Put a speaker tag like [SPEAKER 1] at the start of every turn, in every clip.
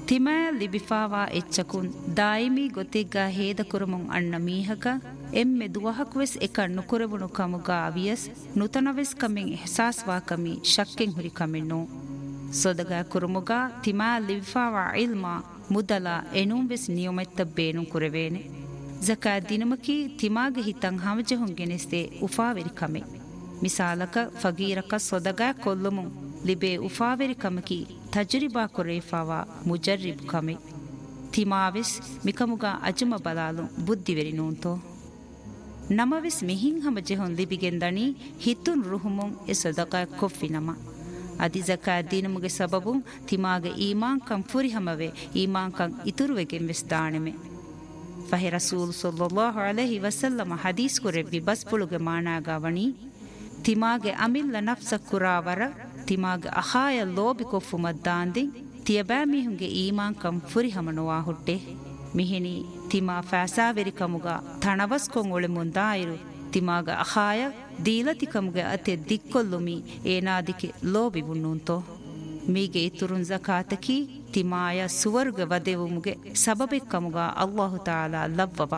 [SPEAKER 1] ತಿಮಾ ಲಿಬಿಫಾವಾ ಎಚ್ಚಕುನ್ ದಾಯಿಮಿ ಗೊತ್ತಿಗ್ಗಾ ಹೇದ ಕುರುಮುಂ ಅಣ್ಣ ಮೀಹಕ ಎಮ್ಮೆ ದುವಹಕ್ವೆಸ್ ಎಕಣ್ ನುಕುರಬುಣು ಕಮುಗಾ ಅವಿಯಸ್ ನುತನವೆಸ್ ಕಮೆಂ ಎಹ್ಸಾಸ್ವಾ ಕಮಿ ಶಕ್ಕೆಂ ಹುರಿ ಕಮೆನ್ನೋ ಸೊದಗಾ ಕುರುಮುಗಾ ತಿಮಾ ಲಿಬಿಫಾವಾ ಇಲ್ಮಾ ಮುದಲ ಎನುಂವೆಸ್ ನಿಯಮೆತ್ತ ಬೇನು ಕುರವೇನೆ ಜಕಾ ದಿನಮಕಿ ತಿಮಾಗೆ ಹಿತಂ ಹಮಜಹುಂ ಗೆನೆಸ್ತೆ ಉಫಾವೆರಿ ಕಮೆ ಮಿಸಾಲಕ ಫಗೀರಕ ಸೊದಗಾ ಕೊಲ್ಲುಮುಂ ಲಿಬೆ ಉಫಾವೆರಿ ಕಮಕಿ ತಜರಿಬಾ ಕೊರೇಫಾವಾ ಮುಜರ್ರಿಬ್ ಕಮೆ ತಿಮಾವೆಸ್ ಮಿಕಮುಗಾ ಅಜಮ ಬಲಾಲು ಬುದ್ಧಿವೆರಿ ನೂಂತೋ ನಮವೆಸ್ ಮಿಹಿಂ ಹಮಜಹುಂ ಲಿಬಿಗೆಂದಣಿ ಹಿತುನ್ ರುಹುಮುಂ ಎ ಸದಕಾ ಕೊಫ್ಫಿ ನಮ ಅದಿ ಜಕಾ ದಿನಮುಗೆ ಸಬಬುಂ ತಿಮಾಗೆ ಈಮಾನ್ ಕಂ ಫುರಿ ಹಮವೆ ಈಮಾನ್ ಕಂ ಇತುರುವೆಗೆಂ ವೆಸ್ ದಾಣೆಮೆ ಫಹೆ ರಸೂಲ್ ಸಲ್ಲಲ್ಲಾಹು ಅಲೈಹಿ ವಸಲ್ಲಮ ಹದೀಸ್ ಕುರೆವ್ವಿ ಬಸ್ಪುಳುಗೆ ಮಾನಾಗಾವಣಿ ತಿಮಾಗೆ ಅಮಿಲ್ಲ ನಫ್ಸ ಕುರಾವರ ತಿಮಾಗೆ ಅಹಾಯ ಲೋಬಿ ಕೊಫ್ಫು ಮದ್ದಾಂದಿ ತಿಯಬಾ ಮಿಹುಂಗೆ ಈಮಾನ್ ಕಂ ಫುರಿ ಹಮನುವಾ ಹುಟ್ಟೆ ಮಿಹಿನಿ ತಿಮಾ ಫಾಸಾವೆರಿ ಕಮುಗ ಥಣವಸ್ ಕೊಂ ಒಳೆ ಮುಂದಾಯಿರು ತಿಮಾಗ ಅಹಾಯ ದೀಲತಿ ಕಮುಗೆ ಅತೆ ದಿಕ್ಕೊಲ್ಲುಮಿ ಏನಾದಿಕೆ ಲೋಬಿ ಬುಣ್ಣುಂತೋ ಮೀಗೆ ಇತುರುನ್ ಜಕಾತಕಿ ತಿಮಾಯ ಸುವರ್ಗ ವದೆವುಮುಗೆ ಸಬಬೆ ಕಮುಗ ಅಲ್ಲಾಹು ತಾಲಾ ಲವ್ವವ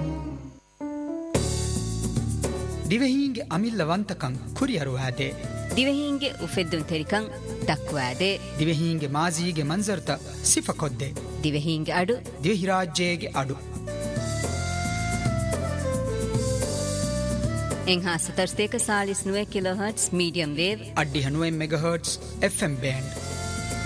[SPEAKER 2] ದಿವೆಹೀಂಗೆ ಅಮಿಲ್ಲವಂತಕಂ ಕುರಿಯರುವಾದೆ
[SPEAKER 3] ದಿವೆಹೀಂಗೆ ಉಫೆದ್ದುನ್ ತೆರಿಕಂ ದಕ್ವಾದೆ
[SPEAKER 2] ದಿವೆಹೀಂಗೆ ಮಾಜಿಗೆ ಮಂಜರ್ತ ಸಿಫಕೊದ್ದೆ
[SPEAKER 3] ದಿವೆಹೀಂಗೆ ಅಡು
[SPEAKER 2] ದಿವೆಹಿರಾಜ್ಯಗೆ ಅಡು
[SPEAKER 3] ಎಂಹಾ 79 ಕಿಲೋಹರ್ಟ್ಸ್ ಮೀಡಿಯಂ ವೇವ್
[SPEAKER 2] ಅಡ್ಡಿ 90 ಮೆಗಾಹರ್ಟ್ಸ್ ಎಫ್ಎಂ ಬ್ಯಾಂಡ್